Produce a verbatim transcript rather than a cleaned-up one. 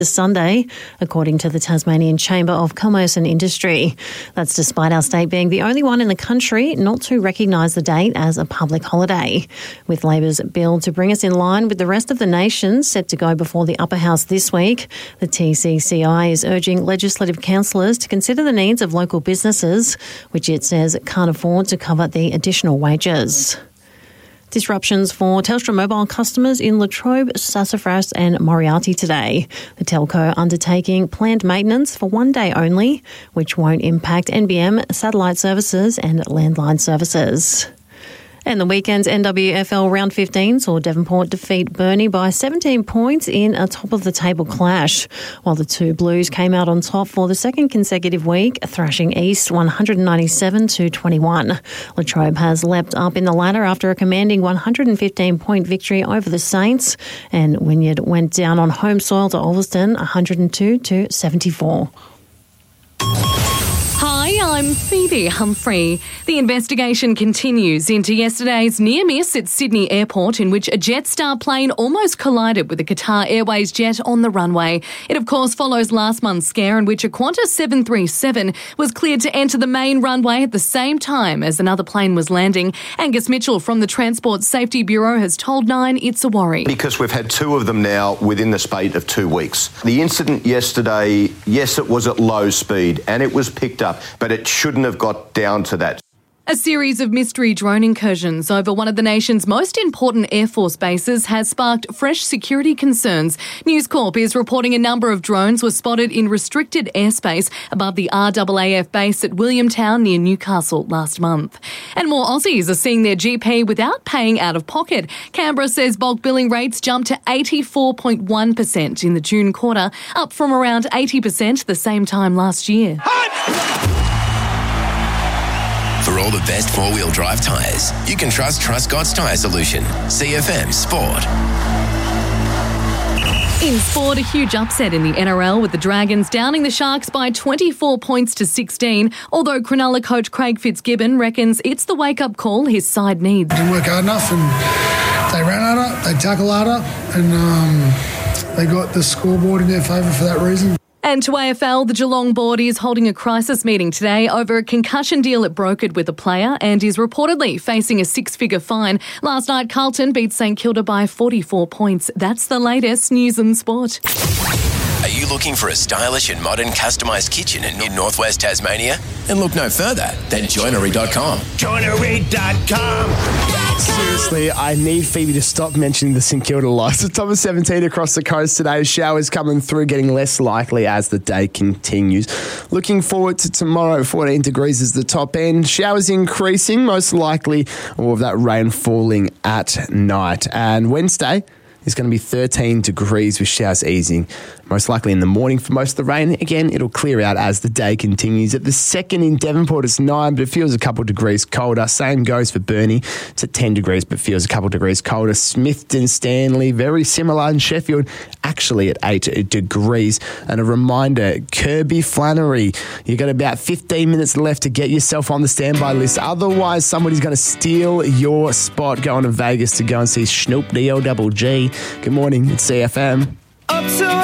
Sunday, according to the Tasmanian Chamber of Commerce and Industry. That's despite our state being the only one in the country not to recognise the date as a public holiday. With Labor's bill to bring us in line with the rest of the nation set to go before the Upper House this week, the T C C I is urging legislative councillors to consider the needs of local businesses, which it says can't afford to cover the additional wages. Disruptions for Telstra mobile customers in Latrobe, Sassafras and Moriarty today. The telco undertaking planned maintenance for one day only, which won't impact N B M, satellite services and landline services. And the weekend's N W F L Round fifteen saw Devonport defeat Burnie by seventeen points in a top-of-the-table clash, while the two Blues came out on top for the second consecutive week, thrashing East one ninety-seven to twenty-one. Latrobe has leapt up in the ladder after a commanding one hundred fifteen point victory over the Saints, and Wynyard went down on home soil to Ulverston one hundred two to seventy-four. Hi, I'm Phoebe Humphrey. The investigation continues into yesterday's near miss at Sydney Airport, in which a Jetstar plane almost collided with a Qatar Airways jet on the runway. It, of course, follows last month's scare in which a Qantas seven thirty-seven was cleared to enter the main runway at the same time as another plane was landing. Angus Mitchell from the Transport Safety Bureau has told Nine it's a worry. Because we've had two of them now within the space of two weeks. The incident yesterday, yes, it was at low speed and it was picked up, but it shouldn't have got down to that. A series of mystery drone incursions over one of the nation's most important Air Force bases has sparked fresh security concerns. News Corp is reporting a number of drones were spotted in restricted airspace above the R A A F base at Williamtown near Newcastle last month. And more Aussies are seeing their G P without paying out of pocket. Canberra says bulk billing rates jumped to eighty-four point one percent in the June quarter, up from around eighty percent the same time last year. For all the best four-wheel drive tyres, you can trust Truscott's Tyre Solution. C F M Sport. In sport, a huge upset in the N R L with the Dragons downing the Sharks by twenty-four points to sixteen, although Cronulla coach Craig Fitzgibbon reckons it's the wake-up call his side needs. Didn't work hard enough and they ran harder, they tackled harder, and um, they got the scoreboard in their favour for that reason. And to A F L, the Geelong board is holding a crisis meeting today over a concussion deal it brokered with a player and is reportedly facing a six-figure fine. Last night, Carlton beat St Kilda by forty-four points. That's the latest news and sport. Are you looking for a stylish and modern customised kitchen in, in northwest Tasmania? Then look no further than joinery dot com. joinery dot com. Seriously, I need Phoebe to stop mentioning the St Kilda loss. The top of seventeen across the coast today. Showers coming through, getting less likely as the day continues. Looking forward to tomorrow. fourteen degrees is the top end. Showers increasing, most likely all of that rain falling at night. And Wednesday is going to be thirteen degrees with showers easing, most likely in the morning for most of the rain. Again, it'll clear out as the day continues. At the second in Devonport, it's nine, but it feels a couple degrees colder. Same goes for Burnie. It's at ten degrees, but feels a couple degrees colder. Smithton, Stanley, very similar. And Sheffield, actually at eight degrees. And a reminder, Kirby Flannery, you've got about fifteen minutes left to get yourself on the standby list. Otherwise, somebody's going to steal your spot going to Vegas to go and see Snoop D O Double G. Good morning, it's C F M.